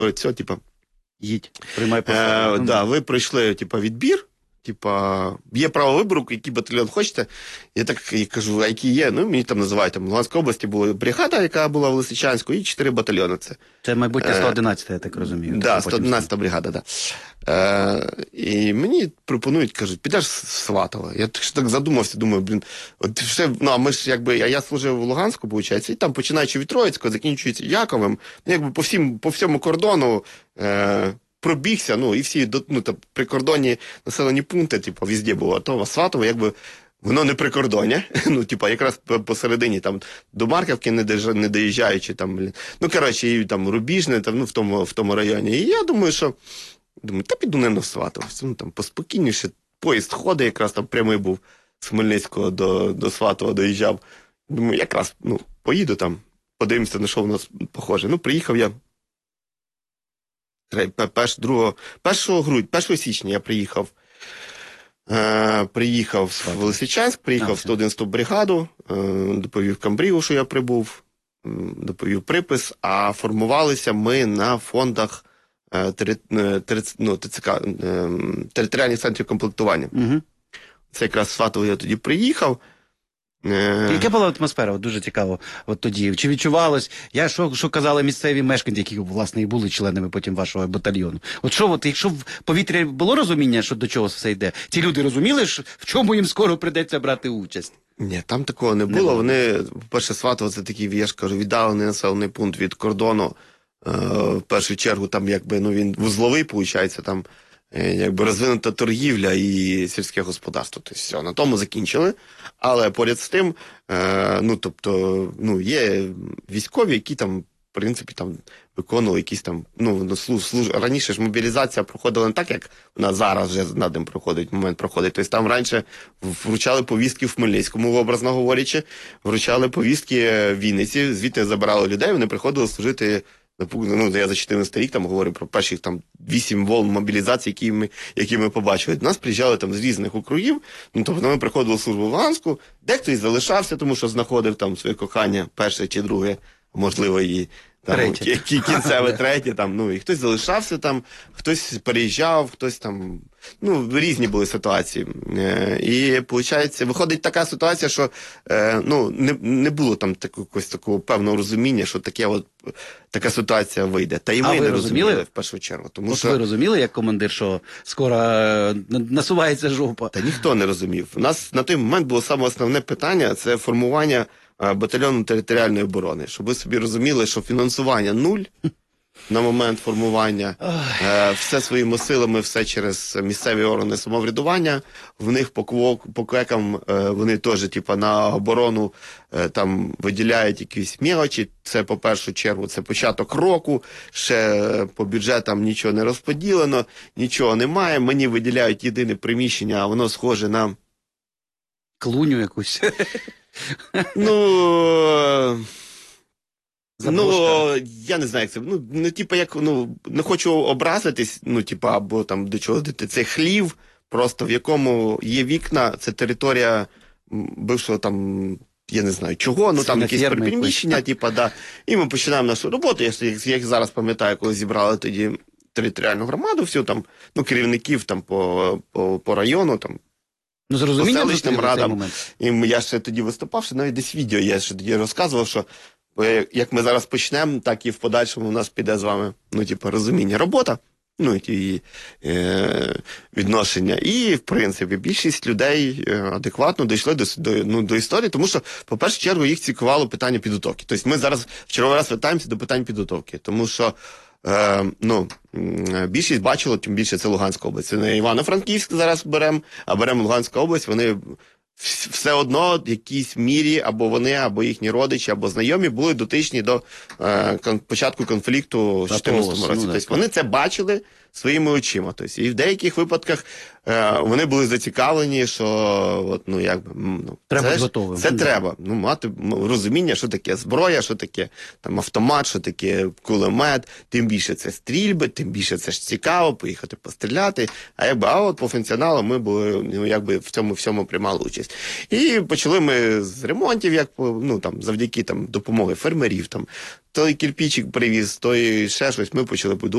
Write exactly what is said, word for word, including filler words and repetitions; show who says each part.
Speaker 1: говорить, все, типа,
Speaker 2: їдь, приймай посаду.
Speaker 1: Е, да, ви пройшли, типа, відбір, типа, є право вибору, який батальйон хочете. Я так і кажу, а які є? Ну, мені там називають, там, в Луганській області була бригада, яка була в Лисичанську, і чотири батальйони. Це,
Speaker 2: це майбутнє сто одинадцята, я так розумію.
Speaker 1: Так, да, сто одинадцята бригада, так. Да. Е, і мені пропонують, кажуть, підеш в Сватово. Я так, так задумався, думаю, блін, от все, ну, а ми ж, якби, а я служив в Луганську, виходить, і там, починаючи від Троїцького, закінчується Яковим, якби по всім, по всьому кордону, е, пробігся, ну, і всі, ну, там, прикордонні населені пункти, типу, везде було, а то Сватово, якби, воно не прикордоння, ну, типу, якраз посередині, там, до Марківки не, доїжджа, не доїжджаючи, там, ну, коротше, і там Рубіжне, там, ну, в тому, в тому районі. І я думаю, що, думаю, та піду не на Сватово, ну, там, поспокійніше, поїзд ходить, якраз там прямий був з Хмельницького до, до Сватова доїжджав. Думаю, якраз, ну, поїду там, подивимося, на що воно похоже. Ну, приїхав я першого грудня, першого січня я приїхав, е, приїхав в Лисичанськ, приїхав в сто одинадцяту бригаду, е, доповів Камбрігу, що я прибув, е, доповів припис, а формувалися ми на фондах е, тери, тери, ну, ТЦК, е, територіальних центрів комплектування.
Speaker 2: Угу.
Speaker 1: Це якраз в Сватово я тоді приїхав.
Speaker 2: Яка була атмосфера? От дуже цікаво. От тоді. Чи відчувалось? Я що, що казали місцеві мешканці, які, власне, і були членами потім вашого батальйону? От що, от, якщо в повітрі було розуміння, що до чого все йде? Ці люди розуміли, що, в чому їм скоро прийдеться брати участь?
Speaker 1: Ні, там такого не було. Не було. Вони, по-перше, Сватово, це такий, я ж кажу, віддалений населений пункт від кордону. Е, в першу чергу, там, якби, ну, він вузловий, виходить, там, якби розвинута торгівля і сільське господарство. Тобто все, на тому закінчили. Але поряд з тим, е, ну, тобто, ну, є військові, які там, в принципі, там виконували якісь там, ну, служ, служ... раніше ж мобілізація проходила не так, як вона зараз вже над ним проходить, момент проходить. Тобто там раніше вручали повістки в Хмельницькому, образно говорячи, вручали повістки в Вінниці, звідти забирали людей, вони приходили служити. Ну, я за чотирнадцятий рік там говорю про перших там вісім волн мобілізації, які ми, які ми побачили. До нас приїжджали там з різних округів, ну, тобто ми приходили в службу в Луганську, дехто і залишався, тому що знаходив там своє кохання, перше чи друге, можливо, і там, кінцеве третє, там, ну, і хтось залишався там, хтось переїжджав, хтось там, ну, різні були ситуації. Е, і, виходить, виходить така ситуація, що, е, ну, не, не було там такого, такого певного розуміння, що таке от, така ситуація вийде. Та і ми не розуміли в першу чергу. Тому
Speaker 2: от
Speaker 1: що...
Speaker 2: ви розуміли, як командир, що скоро е, насувається жопа?
Speaker 1: Та ніхто не розумів. У нас на той момент було саме основне питання – це формування батальйону територіальної оборони. Щоб ви собі розуміли, що фінансування нуль на момент формування, е, все своїми силами, все через місцеві органи самоврядування. В них по, по квекам е, вони теж типу, на оборону е, там виділяють якісь мелочі. Це по першу чергу, це початок року, ще по бюджетам нічого не розподілено, нічого немає. Мені виділяють єдине приміщення, а воно схоже на...
Speaker 2: Клуню якусь.
Speaker 1: Ну... Ну, я не знаю, як це, ну, не, типу, як, ну, не хочу образитись, ну, типу, або там до чого дити. Це хлів, просто в якому є вікна, це територія бившого там, я не знаю чого, ну, там якісь приміщення, типу, да. І ми починаємо нашу роботу, я, я, я їх зараз пам'ятаю, коли зібрали тоді територіальну громаду, всю там, ну, керівників там по, по, по району, там,
Speaker 2: ну, з розумінням
Speaker 1: по селищним радам. І я ще тоді виступав, що навіть десь відео я ще тоді розказував, що як ми зараз почнемо, так і в подальшому у нас піде з вами, ну, типу, розуміння, робота, ну, і е, відношення. І, в принципі, більшість людей адекватно дійшли до, до, ну, до історії, тому що, по першу чергу, їх цікавило питання підготовки. Тобто ми зараз в черговий раз вертаємося до питань підготовки, тому що Е, ну, більшість бачило, тим більше це Луганська область. Це не Івано-Франківськ зараз беремо, а беремо Луганську область, вони все одно в якійсь мірі, або вони, або їхні родичі, або знайомі були дотичні до е, кон, початку конфлікту в чотирнадцятому році. Ну, тобто вони це бачили своїми очима. Тобто, і в деяких випадках е, вони були зацікавлені, що от, ну, якби, ну,
Speaker 2: треба
Speaker 1: це,
Speaker 2: готовим.
Speaker 1: Це треба. Ну, мати розуміння, що таке зброя, що таке там, автомат, що таке кулемет. Тим більше це стрільби, тим більше це ж цікаво, поїхати постріляти. А якби, а от по функціоналу ми були, ну, якби в цьому всьому приймали участь. І почали ми з ремонтів, як ну там завдяки там допомоги фермерів, там той кирпичик привіз, той ще щось. Ми почали будувати.